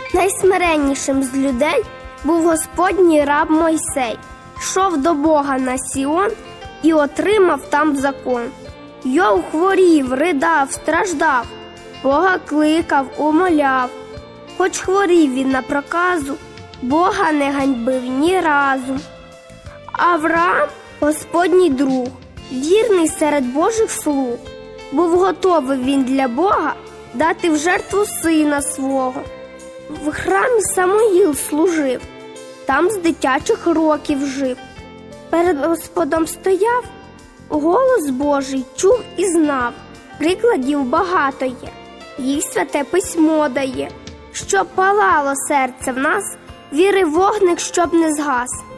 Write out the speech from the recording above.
Найсмиреннішим з людей був Господній раб Мойсей. Йшов до Бога на Сіон і отримав там закон. Йов хворів, ридав, страждав, Бога кликав, умоляв. Хоч хворів він на проказу, Бога не ганьбив ні разу. Авраам – Господній друг, вірний серед Божих слуг. Був готовий він для Бога дати в жертву сина свого. В храмі Самуїл служив, там з дитячих років жив. Перед Господом стояв, голос Божий чув і знав. Прикладів багато є, їх Святе Письмо дає. Щоб палало серце в нас, віри вогник, щоб не згас.